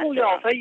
头药才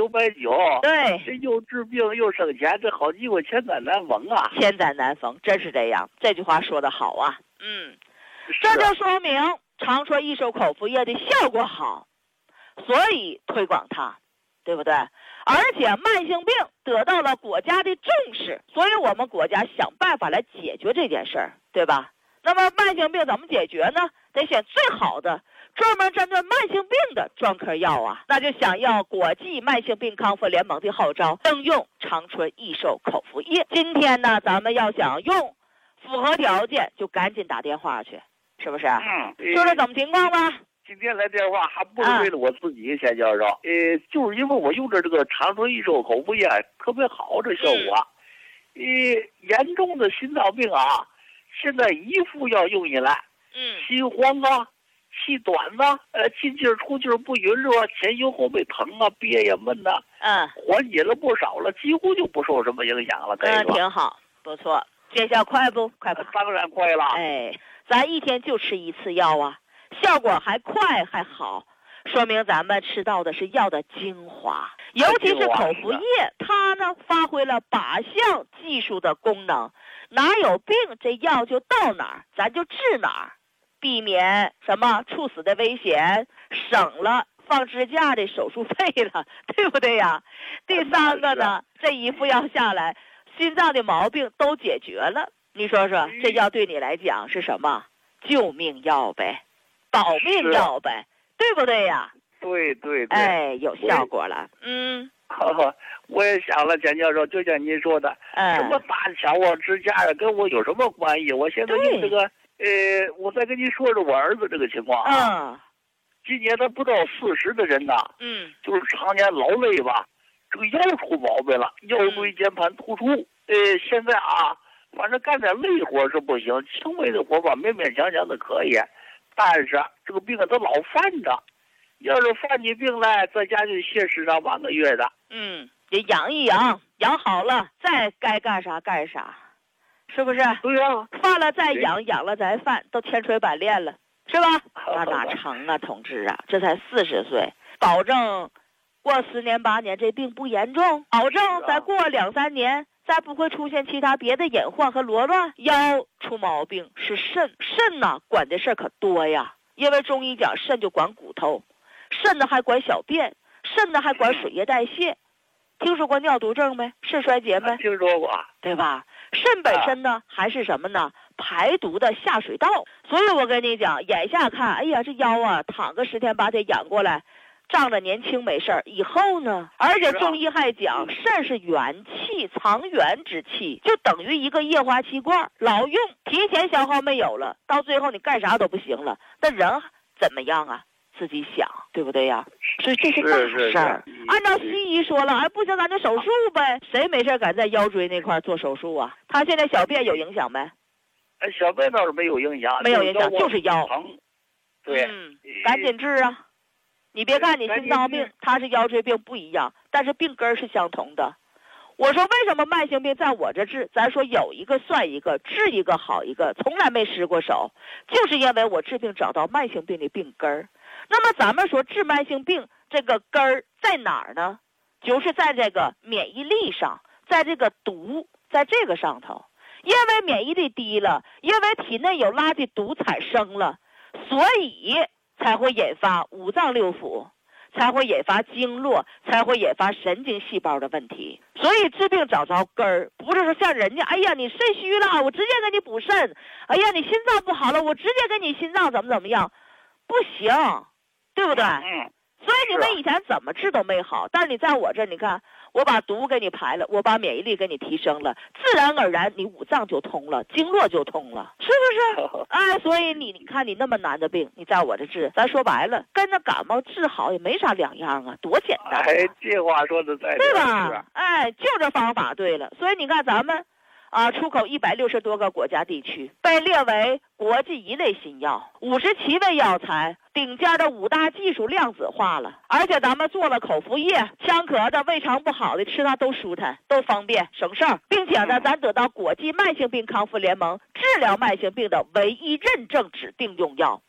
1990， 对， 这又治病又省钱，这好机会千载难逢啊！ 千载难逢，真是这样。这句话说得好啊，这就说明长春益寿口服液的效果好，所以推广它，对不对？而且慢性病得到了国家的重视，所以我们国家想办法来解决这件事儿，对吧？那么慢性病怎么解决呢？得选最好的专门针对慢性病的专科药啊，那就想要国际慢性病康复联盟的号召，应用长春益寿口服液。今天呢，咱们要想用，符合条件就赶紧打电话去，是不是？说说怎么情况吧。 今天来电话还不是为了我自己，钱教授，就是因为我用着这个长春益寿口服液特别好，这效果。严重的心脏病啊，现在一副药用起来，心慌啊，气短呐，进劲儿出劲儿不匀热，前胸后背疼啊，憋呀闷呐，缓解了不少了，几乎就不受什么影响了。 挺好，不错，见效快不？快不？ 当然快了。 咱一天就吃1次药啊。效果还快还好，说明咱们吃到的是药的精华，尤其是口服液，它呢发挥了靶向技术的功能，哪有病这药就到哪儿，咱就治哪儿，避免什么猝死的危险，省了放支架的手术费了，对不对呀？第3个呢，这一副药下来，心脏的毛病都解决了，你说说这药对你来讲是什么？救命药呗，保命药呗，对不对呀？ 对， 有效果了。 我也想了，简教授，就像您说的，什么搭桥啊、支架啊，跟我有什么关系？我现在用这个，我再跟您说说我儿子这个情况啊。今年他不到40的人呐，就是常年劳累吧，这个腰出毛病了，腰椎间盘突出。现在啊，反正干点累活是不行，轻微的活吧，勉勉强强的可以。但是这个病啊，他老犯着，要是犯起病来，在家就歇10到8个月的。 得养一养，养好了再该干啥干啥，是不是？ 对呀， 犯了再养，养了再犯，都千锤百炼了，是吧？那哪成啊，同志啊，这才40岁，保证过10年8年这病不严重，保证再过2、3年。再不会出现其他别的隐患和罗乱。腰出毛病是肾呐，管的事儿可多呀。因为中医讲肾就管骨头，肾呢还管小便，肾呢还管水液代谢。听说过尿毒症没？肾衰竭没？ 听说过， 对吧？肾本身呢还是什么呢？排毒的下水道。所以我跟你讲，眼下看，哎呀，这腰啊躺个10天8天养过来，仗着年轻没事儿，以后呢？而且中医还讲，肾是元气，藏元之气，就等于一个液化气罐，老用，提前消耗没有了，到最后你干啥都不行了。那人怎么样啊？自己想，对不对呀？所以这是大事儿。按照西医说了，不行咱就手术呗。谁没事敢在腰椎那块做手术啊？他现在小便有影响没？ 小便倒是没有影响， 没有影响，就是腰疼。对， 赶紧治啊！你别看你心脏病，它是腰椎病不一样，但是病根是相同的。我说为什么慢性病在我这治，咱说有一个算一个，治一个好一个，从来没失过手，就是因为我治病找到慢性病的病根儿。那么咱们说治慢性病这个根儿在哪儿呢？就是在这个免疫力上，在这个毒，在这个上头。因为免疫力低了，因为体内有垃圾毒产生了，所以才会引发5脏6腑，才会引发经络，才会引发神经细胞的问题。所以治病找着根儿，不是说像人家，哎呀你肾虚了，我直接给你补肾；哎呀你心脏不好了，我直接给你心脏怎么样，不行，对不对？所以你们以前怎么治都没好，但是你在我这儿，你看我把毒给你排了，我把免疫力给你提升了，自然而然你5脏就通了，经络就通了，是不是？所以你看你那么难的病，你在我这治，咱说白了，跟那感冒治好也没啥两样啊，多简单这话说的在对吧？就这方法对了。所以你看咱们出口160多个国家地区，被列为国际1类新药，57味药材，顶尖的5大技术量子化了。而且咱们做了口服液，呛咳的、胃肠不好的吃它都舒坦，都方便省事儿，并且呢，咱得到国际慢性病康复联盟治疗慢性病的唯一认证指定用药，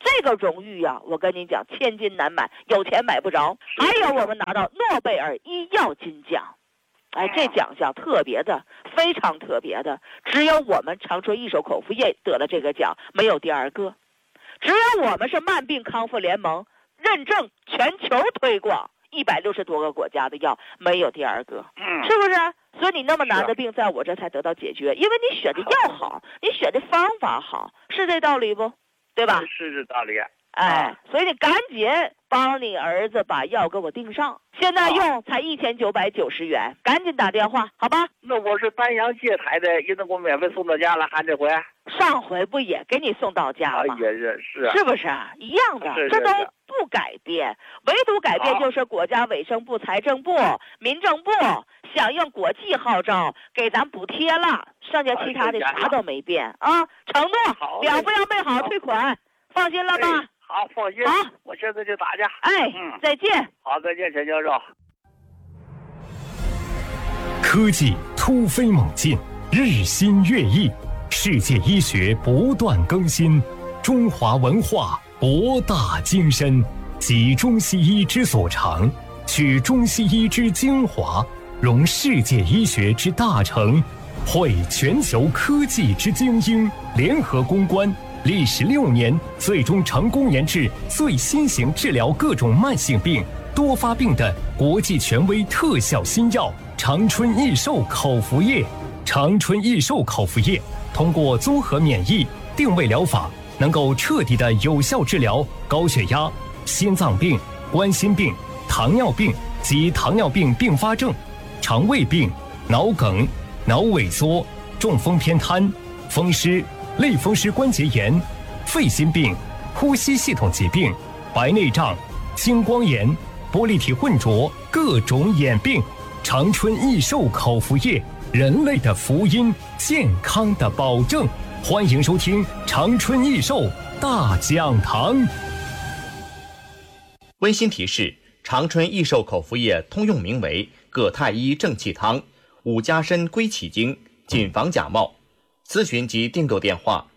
这个荣誉呀，我跟你讲，千金难买，有钱买不着。还有我们拿到诺贝尔医药金奖，哎，这奖项特别的，非常特别的，只有我们长春益寿口服液得了这个奖，没有第二个。只有我们是慢病康复联盟认证全球推广160多个国家的药，没有第二个，是不是？所以你那么难的病，在我这才得到解决，因为你选的药好，你选的方法好，是这道理不？对吧？ 是这道理。 哎，所以你赶紧帮你儿子把药给我订上，现在用才1990元，赶紧打电话，好吧？ 那我是丹阳接台的，也能给我免费送到家了，还这回？ 上回不也给你送到家吗？ 也是， 是不是一样的？这都不改变，唯独改变就是国家卫生部、财政部、民政部响应国际号召，给咱补贴了，剩下其他的啥都没变啊！承诺两不要备好退款，放心了吧？ 好，放心。好，我现在就打去。 哎，再见。 好，再见，陈教授。 科技突飞猛进，日新月异，世界医学不断更新，中华文化博大精深，集中西医之所长，取中西医之精华，融世界医学之大成，汇全球科技之精英，联合攻关。历时6年，最终成功研制最新型治疗各种慢性病、多发病的国际权威特效新药长春益寿口服液。长春益寿口服液通过综合免疫定位疗法，能够彻底的有效治疗高血压、心脏病、冠心病、糖尿病及糖尿病并发症、肠胃病、脑梗、脑萎缩、中风偏瘫、风湿、类风湿关节炎、肺心病、呼吸系统疾病、白内障、青光眼、玻璃体混浊各种眼病。长春益寿口服液，人类的福音，健康的保证。欢迎收听长春益寿大讲堂。 温馨提示：长春益寿口服液通用名为葛太医正气汤、五加参归气精，谨防假冒。咨询及订购电话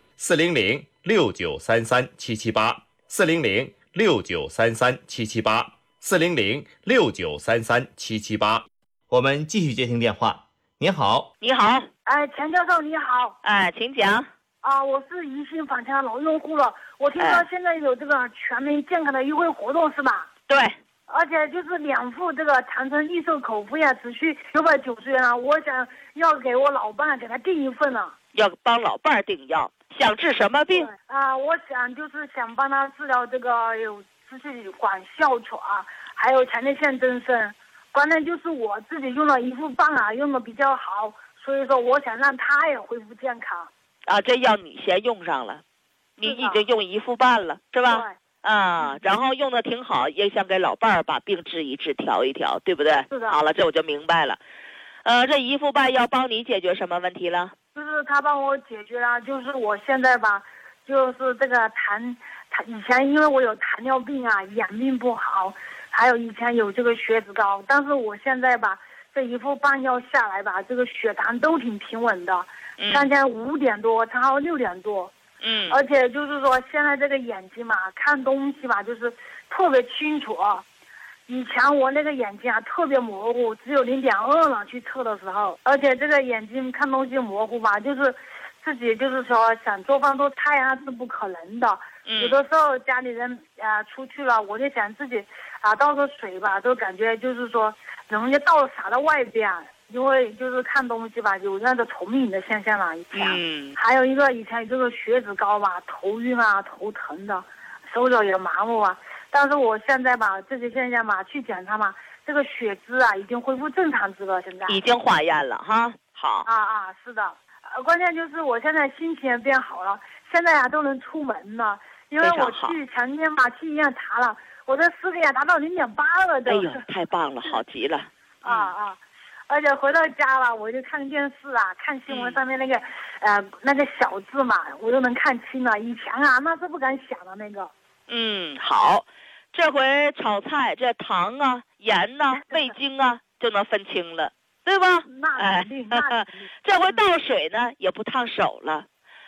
：400-6933-778，400-6933-778，400-6933-778。我们继续接听电话。你好， 你好， 钱教授你好， 请讲。 我是宜兴坊强老用户了，我听说现在有这个全民健康的优惠活动是吧？ 对。 而且就是2副这个长春益寿口服液只需990元啊，我想要给我老伴给他订一份呢。 要帮老伴订药，想治什么病？ 我想帮他治疗这个有支气管哮喘，还有前列腺增生。关键就是我自己用了一副半用的比较好，所以说我想让他也恢复健康。 这药你先用上了，你已经用1副半了，是吧？ 对。 然后用的挺好，也想给老伴儿把病治一治、调一调，对不对？ 是的。 好了，这我就明白了。这1副半药帮你解决什么问题了？ 就是他帮我解决了，就是我现在吧，就是这个以前因为我有糖尿病眼病不好，还有以前有这个血脂高，但是我现在吧，这1副半药下来吧，这个血糖都挺平稳的，3天5点多，然后6点多。而且就是说现在这个眼睛嘛，看东西吧，就是特别清楚。以前我那个眼睛特别模糊，只有0.2了，去测的时候。而且这个眼睛看东西模糊吧，就是自己就是说想做饭做菜是不可能的。有的时候家里人出去了，我就想自己倒个水吧，都感觉就是说人家倒洒到外边。因为就是看东西吧，有那个重影的现象了。以前，还有一个以前这个血脂高吧，头晕头疼的，手脚也麻木但是我现在吧，这些现象吧，去检查嘛，这个血脂已经恢复正常值了，现在已经化验了哈。好。 是的。关键就是我现在心情也变好了，现在都能出门了，因为我前天吧去医院查了，我的视力达到0.8了都。 哎呦，太棒了，好极了。 而且回到家了，我就看电视看新闻上面那个小字嘛，我都能看清了。以前那是不敢想的那个。 好，这回炒菜这糖盐味精就能分清了，对吧？ 那肯定。 这回倒水呢也不烫手了，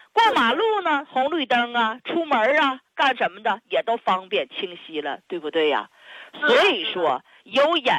过马路呢，红绿灯啊，出门啊，干什么的也都方便清晰了，对不对呀？所以说有眼